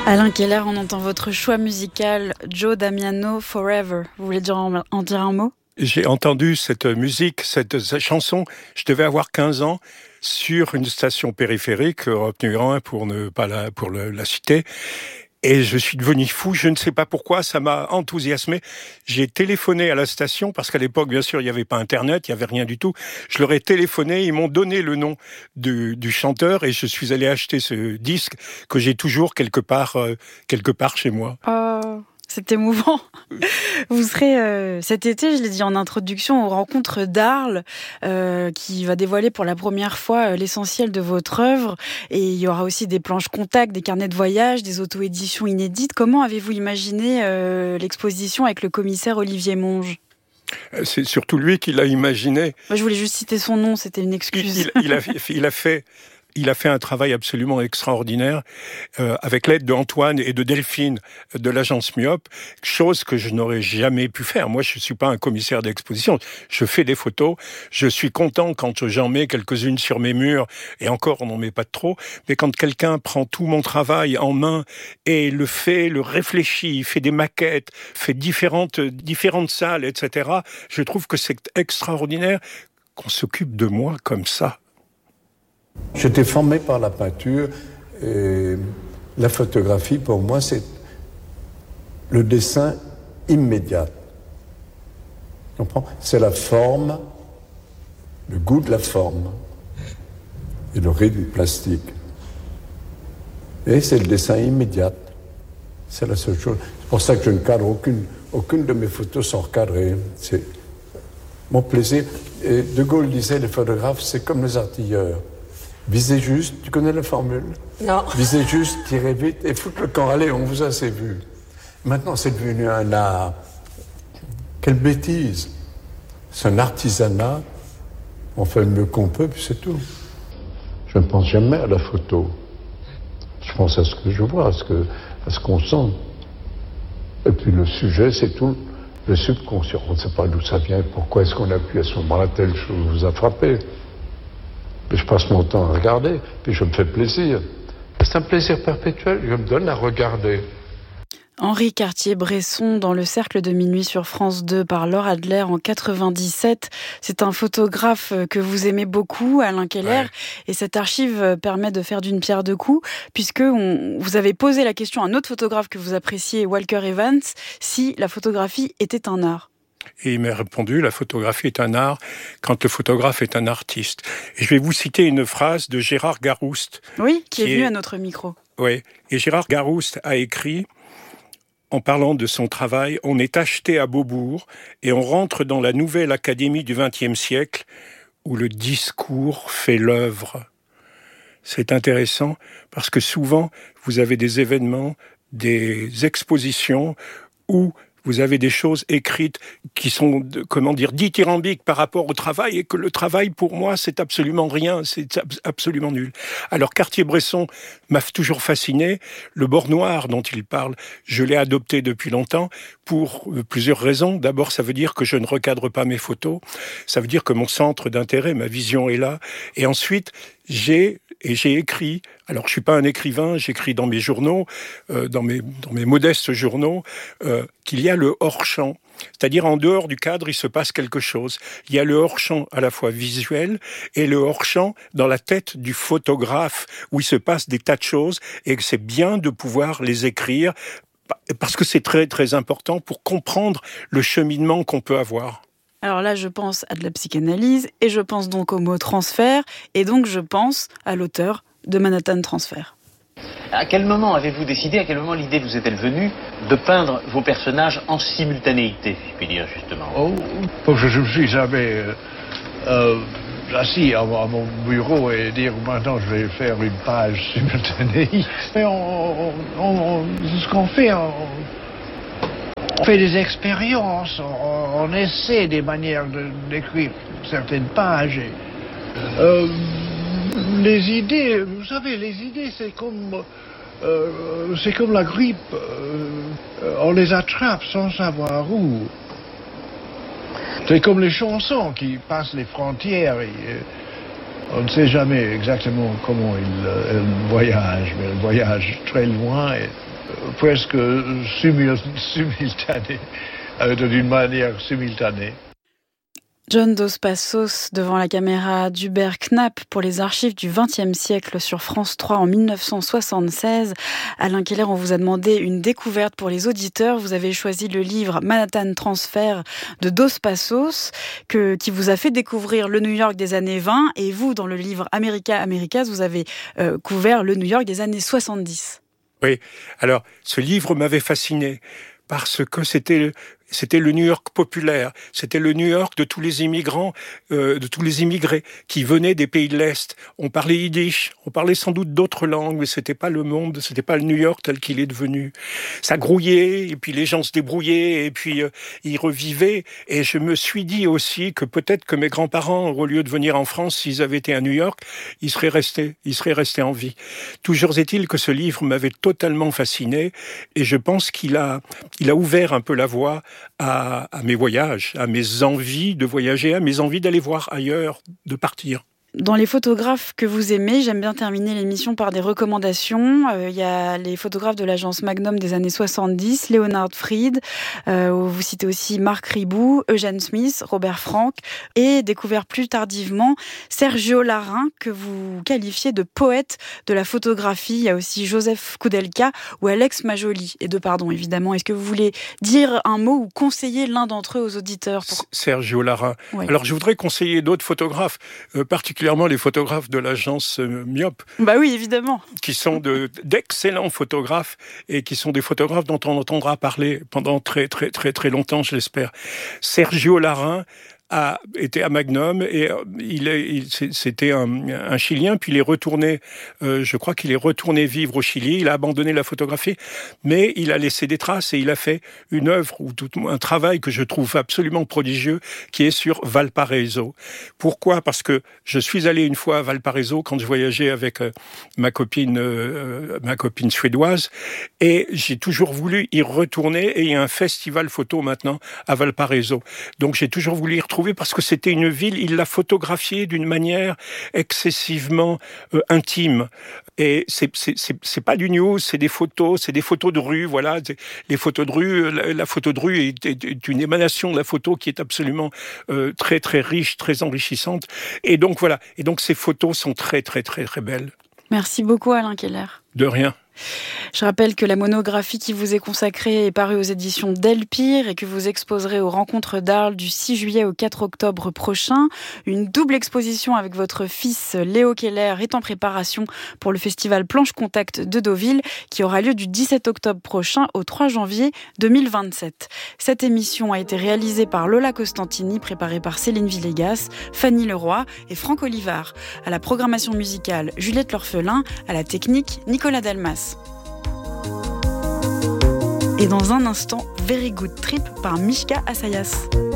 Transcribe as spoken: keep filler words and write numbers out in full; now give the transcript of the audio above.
Alain Keller, on entend votre choix musical, Joe Damiano, Forever. Vous voulez dire en, en dire un mot ? J'ai entendu cette musique, cette, cette chanson, je devais avoir quinze ans, sur une station périphérique, Europe numéro un pour ne pas la, pour le, la citer. Et je suis devenu fou, je ne sais pas pourquoi, ça m'a enthousiasmé. J'ai téléphoné à la station, parce qu'à l'époque, bien sûr, il n'y avait pas Internet, il n'y avait rien du tout. Je leur ai téléphoné, ils m'ont donné le nom du, du chanteur, et je suis allé acheter ce disque que j'ai toujours quelque part, euh, quelque part chez moi. Oh, c'est émouvant. Vous serez euh, cet été, je l'ai dit en introduction, aux rencontres d'Arles, euh, qui va dévoiler pour la première fois euh, l'essentiel de votre œuvre. Et il y aura aussi des planches contact, des carnets de voyage, des auto-éditions inédites. Comment avez-vous imaginé euh, l'exposition avec le commissaire Olivier Monge ? C'est surtout lui qui l'a imaginé. Moi, je voulais juste citer son nom, c'était une excuse. Il, il, il, a, il a fait... Il a fait un travail absolument extraordinaire euh, avec l'aide d'Antoine et de Delphine de l'agence Myope, chose que je n'aurais jamais pu faire. Moi, je ne suis pas un commissaire d'exposition. Je fais des photos. Je suis content quand j'en mets quelques-unes sur mes murs, et encore, on n'en met pas trop. Mais quand quelqu'un prend tout mon travail en main et le fait, le réfléchit, fait des maquettes, fait différentes, différentes salles, et cetera, je trouve que c'est extraordinaire qu'on s'occupe de moi comme ça. J'étais formé par la peinture et la photographie, pour moi, c'est le dessin immédiat. Tu comprends ? C'est la forme, le goût de la forme et le rythme plastique. Et c'est le dessin immédiat. C'est la seule chose. C'est pour ça que je ne cadre aucune, aucune de mes photos sont recadrées. C'est mon plaisir. Et De Gaulle disait, les photographes, c'est comme les artilleurs. Visez juste, tu connais la formule ? Non. Visez juste, tirez vite et foutre le camp. Allez, on vous a assez vu. Maintenant, c'est devenu un art. Quelle bêtise. C'est un artisanat. On fait le mieux qu'on peut, puis c'est tout. Je ne pense jamais à la photo. Je pense à ce que je vois, à ce, que, à ce qu'on sent. Et puis le sujet, c'est tout le subconscient. On ne sait pas d'où ça vient, pourquoi est-ce qu'on appuie à ce moment-là, telle chose vous a frappé. Mais je passe mon temps à regarder, puis je me fais plaisir. C'est un plaisir perpétuel, je me donne à regarder. Henri Cartier-Bresson dans Le Cercle de Minuit sur France deux par Laure Adler en quatre-vingt-dix-sept. C'est un photographe que vous aimez beaucoup, Alain Keller, ouais. Et cette archive permet de faire d'une pierre deux coups, puisque on, vous avez posé la question à un autre photographe que vous appréciez, Walker Evans, si la photographie était un art. Et il m'a répondu, la photographie est un art quand le photographe est un artiste. Et je vais vous citer une phrase de Gérard Garouste. Oui, qui, qui est venu est... à notre micro. Oui, et Gérard Garouste a écrit, en parlant de son travail, « On est acheté à Beaubourg et on rentre dans la nouvelle académie du vingtième siècle où le discours fait l'œuvre. » C'est intéressant parce que souvent, vous avez des événements, des expositions où vous avez des choses écrites qui sont, comment dire, dithyrambiques par rapport au travail, et que le travail, pour moi, c'est absolument rien, c'est absolument nul. Alors, Cartier-Bresson m'a toujours fasciné. Le bord noir dont il parle, je l'ai adopté depuis longtemps pour plusieurs raisons. D'abord, ça veut dire que je ne recadre pas mes photos. Ça veut dire que mon centre d'intérêt, ma vision est là. Et ensuite, j'ai... Et j'ai écrit, alors je suis pas un écrivain, j'écris dans mes journaux, euh, dans mes dans mes modestes journaux, euh, qu'il y a le hors-champ. C'est-à-dire en dehors du cadre, il se passe quelque chose. Il y a le hors-champ à la fois visuel et le hors-champ dans la tête du photographe où il se passe des tas de choses et que c'est bien de pouvoir les écrire parce que c'est très très important pour comprendre le cheminement qu'on peut avoir. Alors là, je pense à de la psychanalyse, et je pense donc au mot transfert, et donc je pense à l'auteur de Manhattan Transfer. À quel moment avez-vous décidé, à quel moment l'idée vous est-elle venue de peindre vos personnages en simultanéité, si je puis dire, justement ? Oh, je me suis jamais euh, euh, assis à, à mon bureau et dire maintenant je vais faire une page simultanée. Mais on, on, on, ce qu'on fait... On, On fait des expériences, on, on essaie des manières de, d'écrire certaines pages. Et, euh, les idées, vous savez, les idées, c'est comme, euh, c'est comme la grippe. Euh, on les attrape sans savoir où. C'est comme les chansons qui passent les frontières. Et, euh, on ne sait jamais exactement comment elles, elles voyagent, mais elles voyagent très loin. Et, presque simul- simultanée, euh, d'une manière simultanée. John Dos Passos devant la caméra d'Hubert Knapp pour les archives du vingtième siècle sur France trois en dix-neuf cent soixante-seize. Alain Keller, on vous a demandé une découverte pour les auditeurs. Vous avez choisi le livre Manhattan Transfer de Dos Passos que, qui vous a fait découvrir le New York des années vingt. Et vous, dans le livre America Americas, vous avez euh, couvert le New York des années soixante-dix. Oui, alors ce livre m'avait fasciné parce que c'était... C'était le New York populaire, c'était le New York de tous les immigrants, euh, de tous les immigrés qui venaient des pays de l'Est. On parlait yiddish, on parlait sans doute d'autres langues, mais c'était pas le monde, c'était pas le New York tel qu'il est devenu. Ça grouillait, et puis les gens se débrouillaient, et puis euh, ils revivaient. Et je me suis dit aussi que peut-être que mes grands-parents, au lieu de venir en France, s'ils avaient été à New York, ils seraient restés, ils seraient restés en vie. Toujours est-il que ce livre m'avait totalement fasciné, et je pense qu'il a, il a ouvert un peu la voie À, à mes voyages, à mes envies de voyager, à mes envies d'aller voir ailleurs, de partir. Dans les photographes que vous aimez, j'aime bien terminer l'émission par des recommandations. Il euh, y a les photographes de l'agence Magnum des années soixante-dix, Leonard Fried, euh, vous citez aussi Marc Ribou, Eugène Smith, Robert Frank, et découvert plus tardivement Sergio Larin, que vous qualifiez de poète de la photographie. Il y a aussi Joseph Koudelka ou Alex Majoli, et de pardon évidemment. Est-ce que vous voulez dire un mot ou conseiller l'un d'entre eux aux auditeurs pour... Sergio Larin. Ouais. Alors je voudrais conseiller d'autres photographes, euh, particulièrement les photographes de l'agence euh, Myope. Bah oui, évidemment. Qui sont de, d'excellents photographes et qui sont des photographes dont on entendra parler pendant très, très, très, très longtemps, je l'espère. Sergio Larin a été à Magnum et il est, il, c'était un, un Chilien, puis il est retourné, euh, je crois qu'il est retourné vivre au Chili, il a abandonné la photographie, mais il a laissé des traces et il a fait une œuvre ou tout un travail que je trouve absolument prodigieux, qui est sur Valparaiso. Pourquoi ? Parce que je suis allé une fois à Valparaiso quand je voyageais avec euh, ma copine, euh, ma copine suédoise, et j'ai toujours voulu y retourner, et il y a un festival photo maintenant à Valparaiso. Donc j'ai toujours voulu y retrouver parce que c'était une ville, il l'a photographiée d'une manière excessivement euh, intime. Et c'est, c'est, c'est, c'est pas du news, c'est des photos, c'est des photos de rue, voilà. Les photos de rue, la, la photo de rue est, est, est une émanation de la photo qui est absolument euh, très, très riche, très enrichissante. Et donc voilà. Et donc ces photos sont très, très, très, très belles. Merci beaucoup Alain Keller. De rien. Je rappelle que la monographie qui vous est consacrée est parue aux éditions Delpire et que vous exposerez aux Rencontres d'Arles du six juillet au quatre octobre prochain. Une double exposition avec votre fils Léo Keller est en préparation pour le festival Planche Contact de Deauville qui aura lieu du dix-sept octobre prochain au trois janvier deux mille vingt-sept. Cette émission a été réalisée par Lola Costantini, préparée par Céline Villegas, Fanny Leroy et Franck Olivard. À la programmation musicale, Juliette L'Orphelin, à la technique, Nicolas Delmas. Et dans un instant, Very Good Trip par Mishka Assayas.